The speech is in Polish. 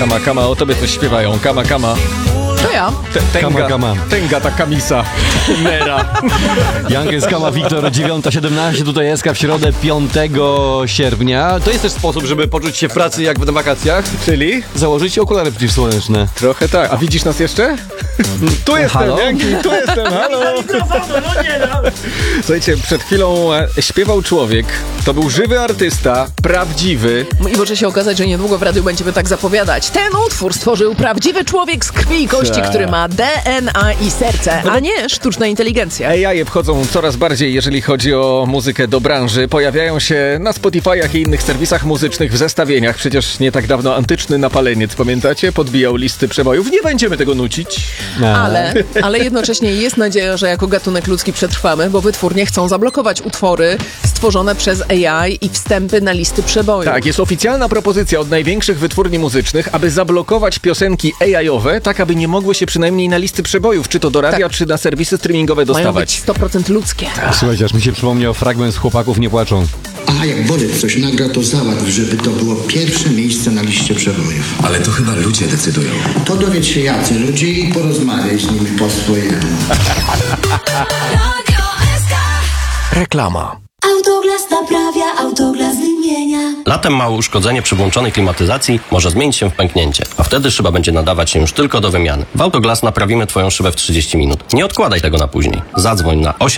Kama, kama, o tobie coś śpiewają. Kama, kama. To ja. Tenga, Kama. Tenga ta kamisa. Nera. Jankę z Kama, Wiktor, 9:17, tutaj SK w środę 5 sierpnia. To jest też sposób, żeby poczuć się w pracy jak na wakacjach. Czyli? Założyć okulary przeciwsłoneczne. Trochę tak. A widzisz nas jeszcze? Tu jestem, Halo? Janki, tu jestem, halo. Słuchajcie, przed chwilą śpiewał człowiek. To był żywy artysta, prawdziwy. I może się okazać, że niedługo w radiu będziemy tak zapowiadać. Ten utwór stworzył prawdziwy człowiek z krwi i kości, Tak. który ma DNA i serce, a nie sztuczna inteligencja. AI wchodzą coraz bardziej, jeżeli chodzi o muzykę do branży. Pojawiają się na Spotify'ach i innych serwisach muzycznych w zestawieniach. Przecież nie tak dawno antyczny napaleniec, pamiętacie? Podbijał listy przebojów. Nie będziemy tego nucić. Ale jednocześnie jest nadzieja, że jako gatunek ludzki przetrwamy, bo wytwórnie chcą zablokować utwory stworzone przez AI i wstępy na listy przebojów. Tak, jest oficjalna propozycja od największych wytwórni muzycznych, aby zablokować piosenki AI-owe, tak aby nie mogły się przynajmniej na listy przebojów, czy to do radia, czy na serwisy streamingowe Mają być dostawać. 100% ludzkie. Słuchajcie, aż mi się przypomniał fragment z Chłopaków nie płaczą. A jak Bolek coś nagra, to załatw, żeby to było pierwsze miejsce na liście przebojów. Ale to chyba ludzie decydują. To dowiedz się jacy ludzie i porozmawiaj z nimi po swojemu. Reklama. Autoglas naprawia, Autoglas wymienia. Latem małe uszkodzenie przy włączonej klimatyzacji może zmienić się w pęknięcie, a wtedy szyba będzie nadawać się już tylko do wymiany. W Autoglas naprawimy Twoją szybę w 30 minut. Nie odkładaj tego na później. Zadzwoń na 8